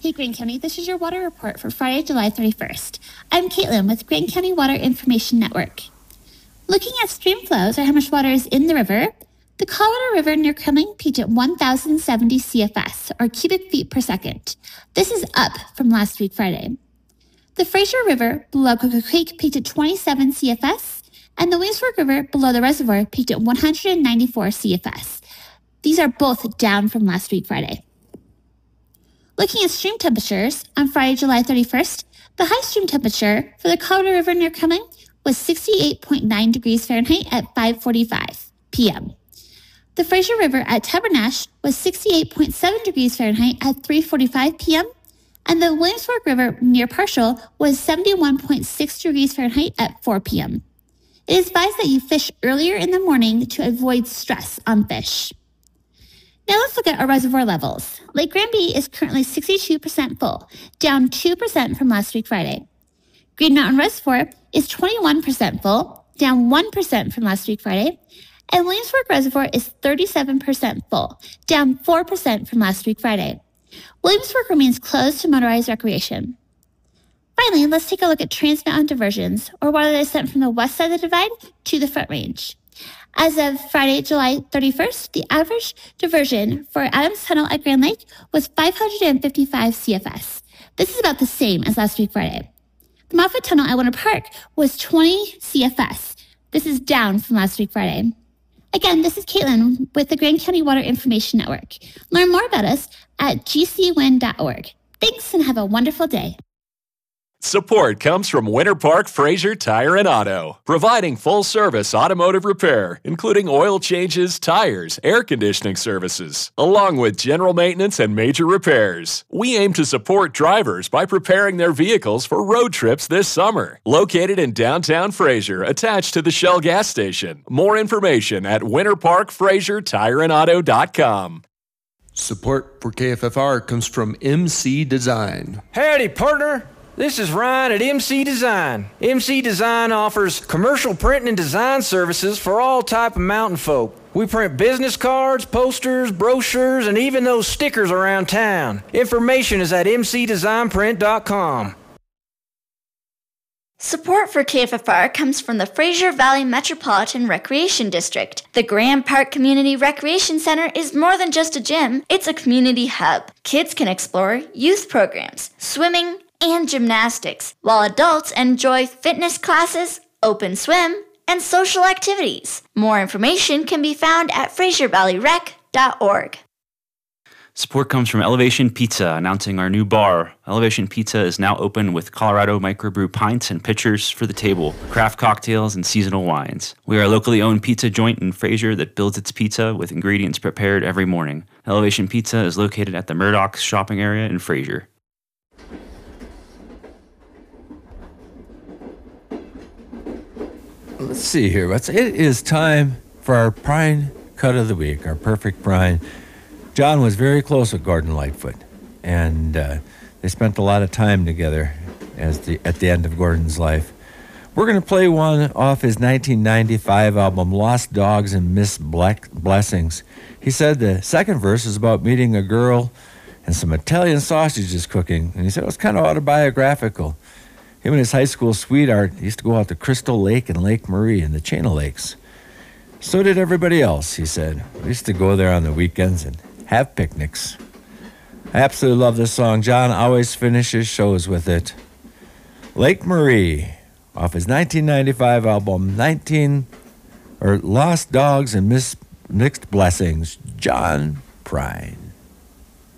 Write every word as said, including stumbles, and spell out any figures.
Hey, Grand County, this is your water report for Friday, July thirty-first. I'm Caitlin with Grand County Water Information Network. Looking at stream flows, or how much water is in the river, the Colorado River near Kremling peaked at one thousand seventy C F S, or cubic feet per second. This is up from last week, Friday. The Fraser River below Cocoa Creek peaked at twenty-seven C F S, and the Williamsburg River below the reservoir peaked at one hundred ninety-four C F S. These are both down from last week, Friday. Looking at stream temperatures, on Friday, July thirty-first, the high stream temperature for the Colorado River near Kremling was sixty-eight point nine degrees Fahrenheit at five forty-five p.m. The Fraser River at Tabernash was sixty-eight point seven degrees Fahrenheit at three forty-five p.m., and the Williamsburg River near Parshall was seventy-one point six degrees Fahrenheit at four p.m. It is advised that you fish earlier in the morning to avoid stress on fish. Now let's look at our reservoir levels. Lake Granby is currently sixty-two percent full, down two percent from last week Friday. Green Mountain Reservoir is twenty-one percent full, down one percent from last week Friday. And Williamsburg Reservoir is thirty-seven percent full, down four percent from last week Friday. Williamsburg remains closed to motorized recreation. Finally, let's take a look at Trans Mountain diversions, or water that is sent from the west side of the divide to the Front Range. As of Friday, July thirty-first, the average diversion for Adams Tunnel at Grand Lake was five hundred fifty-five C F S. This is about the same as last week Friday. The Moffett Tunnel at Winter Park was twenty C F S. This is down from last week Friday. Again, this is Caitlin with the Grand County Water Information Network. Learn more about us at g c win dot org. Thanks and have a wonderful day. Support comes from Winter Park Fraser Tire and Auto, providing full-service automotive repair, including oil changes, tires, air conditioning services, along with general maintenance and major repairs. We aim to support drivers by preparing their vehicles for road trips this summer. Located in downtown Fraser, attached to the Shell gas station. More information at winter park fraser tire and auto dot com. Support for K F F R comes from M C Design. Howdy, partner. This is Ryan at M C Design. M C Design offers commercial printing and design services for all type of mountain folk. We print business cards, posters, brochures, and even those stickers around town. Information is at m c design print dot com. Support for K F F R comes from the Fraser Valley Metropolitan Recreation District. The Grand Park Community Recreation Center is more than just a gym, it's a community hub. Kids can explore youth programs, swimming, and gymnastics, while adults enjoy fitness classes, open swim, and social activities. More information can be found at fraser valley rec dot org. Support comes from Elevation Pizza, announcing our new bar. Elevation Pizza is now open with Colorado microbrew pints and pitchers for the table, craft cocktails, and seasonal wines. We are a locally owned pizza joint in Fraser that builds its pizza with ingredients prepared every morning. Elevation Pizza is located at the Murdoch's shopping area in Fraser. Let's see here. What's, it is time for our Prine Cut of the Week, our perfect Prine. John was very close with Gordon Lightfoot, and uh, they spent a lot of time together as the, at the end of Gordon's life. We're going to play one off his nineteen ninety-five album, Lost Dogs and Missed Blessings. He said the second verse is about meeting a girl and some Italian sausages cooking, and he said it was kind of autobiographical. Him and his high school sweetheart used to go out to Crystal Lake and Lake Marie and the chain of lakes. So did everybody else, he said. We used to go there on the weekends and have picnics. I absolutely love this song. John always finishes shows with it. Lake Marie, off his nineteen ninety-five album, nineteen or Lost Dogs and Miss Mixed Blessings, John Prine.